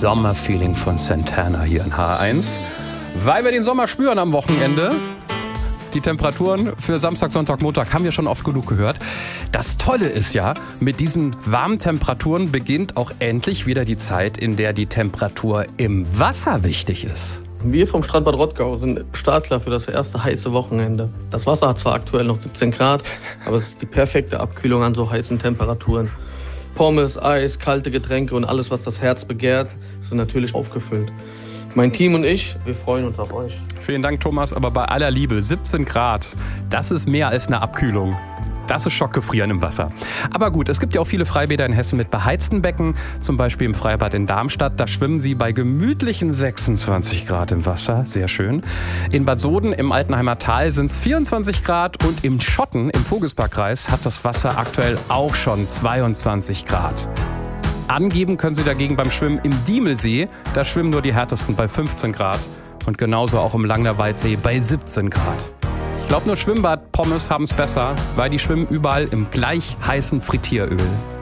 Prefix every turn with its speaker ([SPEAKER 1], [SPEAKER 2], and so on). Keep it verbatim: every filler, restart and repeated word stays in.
[SPEAKER 1] Sommerfeeling von Santana hier in H eins. Weil wir den Sommer spüren am Wochenende. Die Temperaturen für Samstag, Sonntag, Montag haben wir schon oft genug gehört. Das Tolle ist ja, mit diesen warmen Temperaturen beginnt auch endlich wieder die Zeit, in der die Temperatur im Wasser wichtig ist.
[SPEAKER 2] Wir vom Strand Bad Rottgau sind startklar für das erste heiße Wochenende. Das Wasser hat zwar aktuell noch siebzehn Grad, aber es ist die perfekte Abkühlung an so heißen Temperaturen. Pommes, Eis, kalte Getränke und alles, was das Herz begehrt, sind natürlich aufgefüllt. Mein Team und ich, wir freuen uns auf euch.
[SPEAKER 1] Vielen Dank, Thomas, aber bei aller Liebe, siebzehn Grad, das ist mehr als eine Abkühlung. Das ist Schockgefrieren im Wasser. Aber gut, es gibt ja auch viele Freibäder in Hessen mit beheizten Becken. Zum Beispiel im Freibad in Darmstadt. Da schwimmen sie bei gemütlichen sechsundzwanzig Grad im Wasser. Sehr schön. In Bad Soden im Altenheimer Tal sind es vierundzwanzig Grad. Und im Schotten, im Vogelsparkkreis, hat das Wasser aktuell auch schon zweiundzwanzig Grad. Angeben können Sie dagegen beim Schwimmen im Diemelsee. Da schwimmen nur die härtesten bei fünfzehn Grad. Und genauso auch im Langnerwaldsee bei siebzehn Grad. Ich glaube, nur Schwimmbad-Pommes haben es besser, weil die schwimmen überall im gleich heißen Frittieröl.